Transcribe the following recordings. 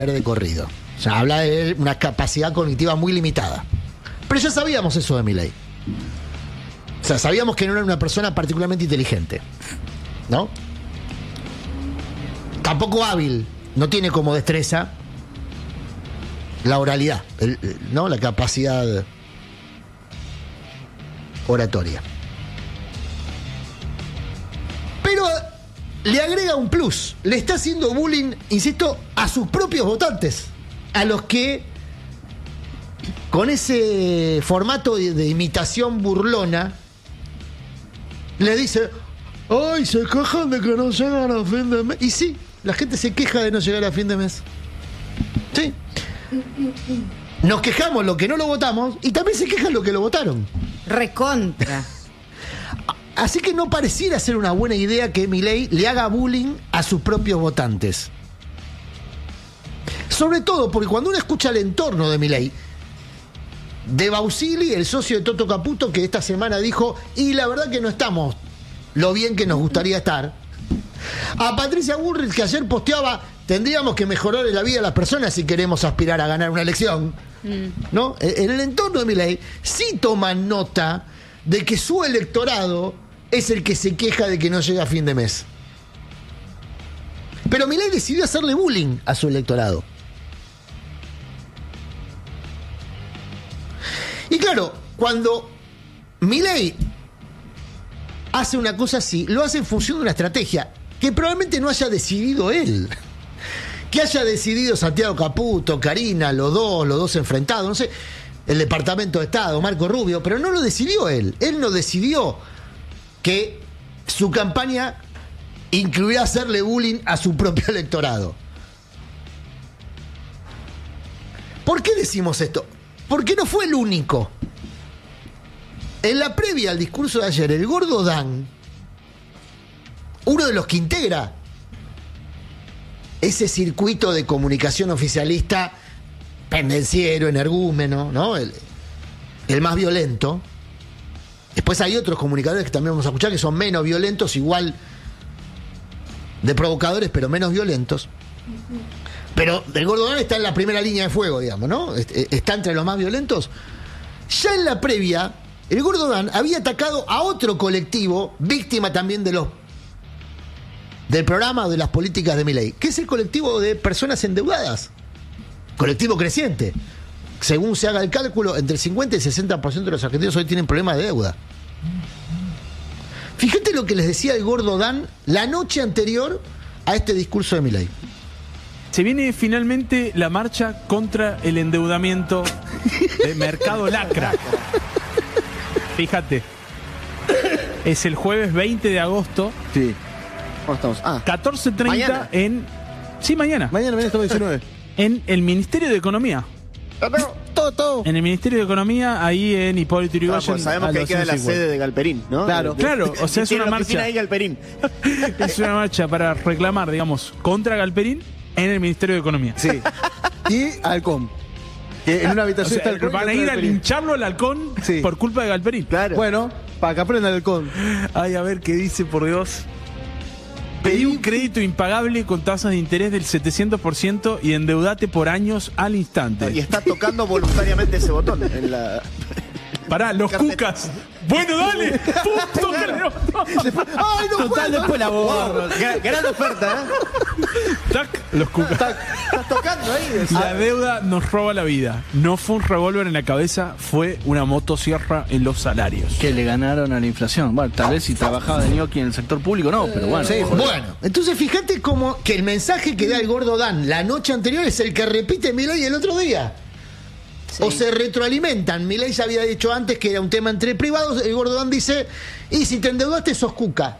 de corrido. O sea, habla de una capacidad cognitiva muy limitada. Pero ya sabíamos eso de Milei. O sea, sabíamos que no era una persona particularmente inteligente, ¿no? Tampoco hábil. No tiene como destreza la oralidad, ¿no? La capacidad oratoria. Pero le agrega un plus. Le está haciendo bullying, insisto, a sus propios votantes. A los que, con ese formato de imitación burlona, le dice: ¡ay, se quejan de que no llegan a fin de mes! Y sí, la gente se queja de no llegar a fin de mes. Sí. Nos quejamos los que no lo votamos y también se quejan los que lo votaron. Recontra. Así que no pareciera ser una buena idea que Milei le haga bullying a sus propios votantes. Sobre todo porque cuando uno escucha el entorno de Milei, de Bausili, el socio de Toto Caputo, que esta semana dijo: y la verdad que no estamos lo bien que nos gustaría estar. A Patricia Bullrich, que ayer posteaba: tendríamos que mejorar la vida de las personas si queremos aspirar a ganar una elección. ¿No? En el entorno de Milei sí toman nota de que su electorado es el que se queja de que no llega a fin de mes. Pero Milei decidió hacerle bullying a su electorado. Y claro, cuando Milei hace una cosa así, lo hace en función de una estrategia que probablemente no haya decidido él. Que haya decidido Santiago Caputo, Karina, los dos enfrentados, no sé, el Departamento de Estado, Marco Rubio, pero no lo decidió él. Él no decidió que su campaña incluía hacerle bullying a su propio electorado. ¿Por qué decimos esto? Porque no fue el único. En la previa al discurso de ayer, el Gordo Dan, uno de los que integra ese circuito de comunicación oficialista, pendenciero, energúmeno, ¿no? El más violento. Después hay otros comunicadores que también vamos a escuchar que son menos violentos, igual de provocadores, pero menos violentos. Pero el Gordo Dan está en la primera línea de fuego, digamos, ¿no? Está entre los más violentos. Ya en la previa, el Gordo Dan había atacado a otro colectivo, víctima también del programa de las políticas de Milei, que es el colectivo de personas endeudadas. Colectivo creciente. Según se haga el cálculo, entre el 50 y el 60% de los argentinos hoy tienen problemas de deuda. Fíjate lo que les decía el Gordo Dan la noche anterior a este discurso de Milei. Se viene finalmente la marcha contra el endeudamiento de Mercado Lacra. Fíjate. Es el jueves 20 de agosto. Sí. ¿Cómo estamos? 14:30 ¿mañana? Sí, mañana. Mañana estamos 19. En el Ministerio de Economía. Todo. En el Ministerio de Economía, ahí en Hipólito Yrigoyen. Pues sabemos que ahí queda la sede de Galperín, ¿no? Claro, o sea, es una marcha. Ahí Galperín. Es una marcha para reclamar, digamos, contra Galperín en el Ministerio de Economía. Sí. Y Halcón. Que en una habitación está Halcón. Van a ir a lincharlo al Halcón por culpa de Galperín. Claro. Bueno, para que aprendan el Halcón. Ay, a ver qué dice, por Dios. Pedí un crédito impagable con tasas de interés del 700% y endeudate por años al instante. Y está tocando voluntariamente ese botón en la... Pará, los cucas. Bueno, dale. Punto. ¡Ay, no! Total, después la borro. Gran oferta, Tac, los cucas. Estás tocando ahí. La deuda nos roba la vida. No fue un revólver en la cabeza, fue una motosierra en los salarios. Que le ganaron a la inflación. Bueno, tal vez si trabajaba de ñoqui en el sector público, no, pero bueno. Sí, bueno, entonces fíjate como que el mensaje que da el Gordo Dan la noche anterior es el que repite Milei el otro día. Sí. O se retroalimentan. Milei ya había dicho antes que era un tema entre privados. El Gordo Dan dice: y si te endeudaste, sos cuca.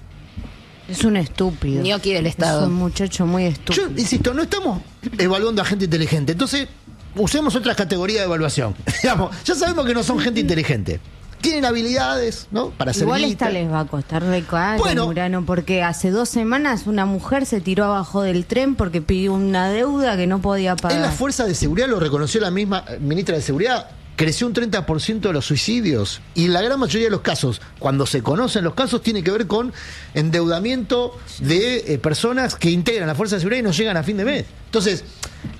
Es un estúpido. Ñoqui del Estado. Es un muchacho muy estúpido. Yo insisto, no estamos evaluando a gente inteligente. Entonces, usemos otras categorías de evaluación. Digamos, ya sabemos que no son gente inteligente. Tienen habilidades, ¿no? Para hacer igual guita. esta les va a costar re caro, Bueno. Murano, porque hace 2 semanas una mujer se tiró abajo del tren porque pidió una deuda que no podía pagar. En las fuerzas de seguridad, lo reconoció la misma ministra de Seguridad, creció un 30% de los suicidios. Y la gran mayoría de los casos, cuando se conocen los casos, tiene que ver con endeudamiento de personas que integran la fuerza de seguridad y no llegan a fin de mes. Entonces,